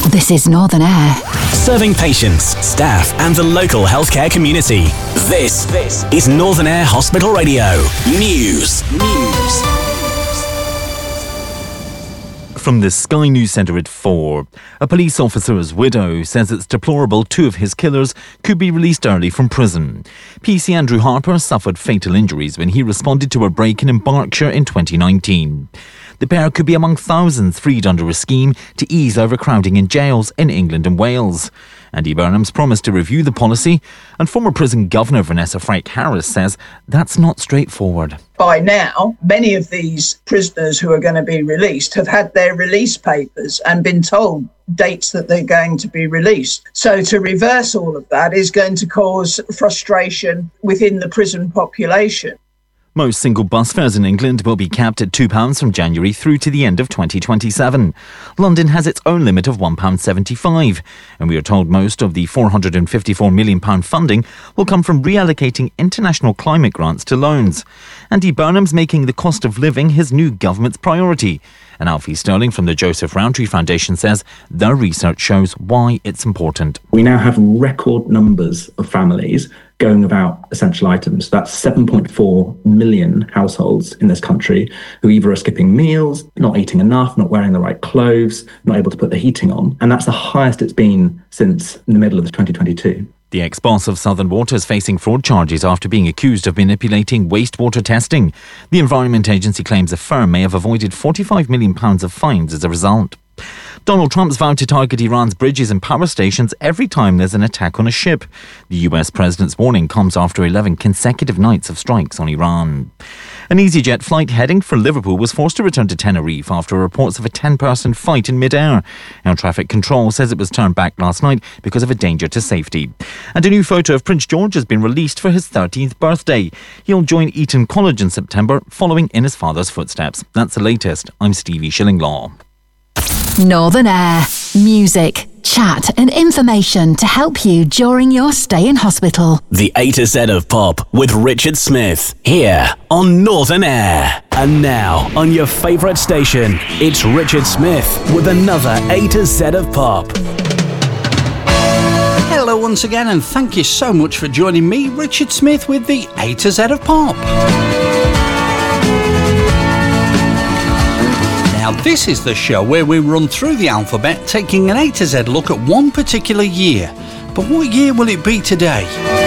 This is Northern Air. Serving patients, staff and the local healthcare community. This is Northern Air Hospital Radio. News. From the Sky News Centre at 4, a police officer's widow says it's deplorable 2 of his killers could be released early from prison. PC Andrew Harper suffered fatal injuries when he responded to a break-in in Berkshire in 2019. The pair could be among thousands freed under a scheme to ease overcrowding in jails in England and Wales. Andy Burnham's promised to review the policy, and former prison governor Vanessa Frake-Harris says that's not straightforward. By now, many of these prisoners who are going to be released have had their release papers and been told dates that they're going to be released. So to reverse all of that is going to cause frustration within the prison population. Most single bus fares in England will be capped at £2 from January through to the end of 2027. London has its own limit of £1.75, and we are told most of the £454 million funding will come from reallocating international climate grants to loans. Andy Burnham's making the cost of living his new government's priority. And Alfie Sterling from the Joseph Rowntree Foundation says their research shows why it's important. We now have record numbers of families going without essential items. That's 7.4 million households in this country who either are skipping meals, not eating enough, not wearing the right clothes, not able to put the heating on. And that's the highest it's been since the middle of 2022. The ex-boss of Southern Water is facing fraud charges after being accused of manipulating wastewater testing. The Environment Agency claims the firm may have avoided £45 million of fines as a result. Donald Trump's vowed to target Iran's bridges and power stations every time there's an attack on a ship. The US president's warning comes after 11 consecutive nights of strikes on Iran. An EasyJet flight heading for Liverpool was forced to return to Tenerife after reports of a 10-person fight in mid-air. Air traffic control says it was turned back last night because of a danger to safety. And a new photo of Prince George has been released for his 13th birthday. He'll join Eton College in September, following in his father's footsteps. That's the latest. I'm Stevie Shillinglaw. Northern Air. Music, chat and information to help you during your stay in hospital. The A to Z of Pop with Richard Smith, here on Northern Air. And now, on your favourite station, it's Richard Smith with another A to Z of Pop. Hello once again, and thank you so much for joining me, Richard Smith, with the A to Z of Pop. Now, this is the show where we run through the alphabet, taking an A to Z look at one particular year. But what year will it be today?